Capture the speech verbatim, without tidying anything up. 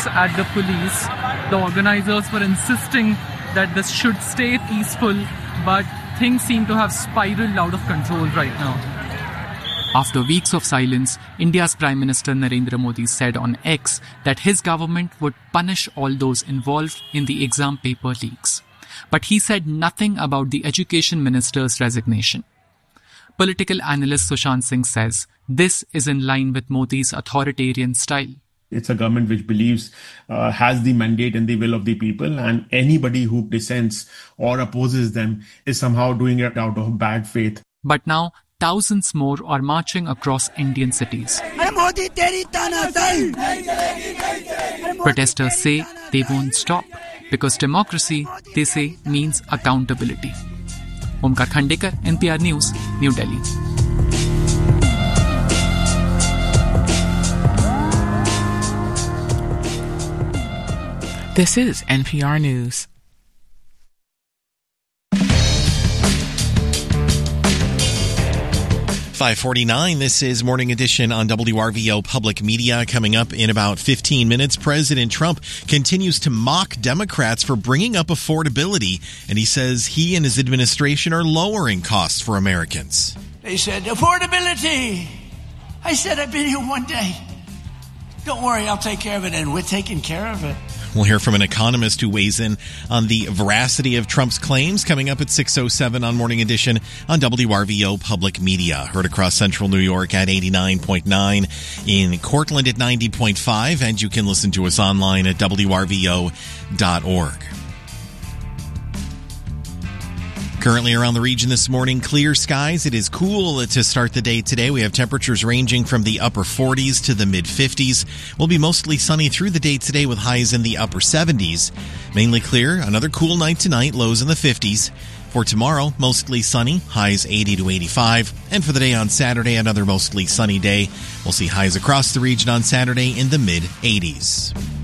at the police. The organizers were insisting that this should stay peaceful, but things seem to have spiraled out of control right now. After weeks of silence, India's Prime Minister Narendra Modi said on X that his government would punish all those involved in the exam paper leaks. But he said nothing about the Education Minister's resignation. Political analyst Sushant Singh says this is in line with Modi's authoritarian style. It's a government which believes, uh, has the mandate and the will of the people, and anybody who dissents or opposes them is somehow doing it out of bad faith. But now, thousands more are marching across Indian cities. Protesters say they won't stop because democracy, they say, means accountability. Omkar Khandekar, N P R News, New Delhi. This is N P R News. five forty-nine, this is Morning Edition on W R V O Public Media. Coming up in about fifteen minutes, President Trump continues to mock Democrats for bringing up affordability, and he says he and his administration are lowering costs for Americans. They said, affordability. I said, I've been here one day. Don't worry, I'll take care of it, and we're taking care of it. We'll hear from an economist who weighs in on the veracity of Trump's claims coming up at six oh seven on Morning Edition on W R V O Public Media. Heard across central New York at eighty-nine point nine, in Cortland at ninety point five, and you can listen to us online at W R V O dot org. Currently around the region this morning, clear skies. It is cool to start the day today. We have temperatures ranging from the upper forties to the mid-fifties. We'll be mostly sunny through the day today with highs in the upper seventies. Mainly clear, another cool night tonight, lows in the fifties. For tomorrow, mostly sunny, highs eighty to eighty-five. And for the day on Saturday, another mostly sunny day. We'll see highs across the region on Saturday in the mid-eighties.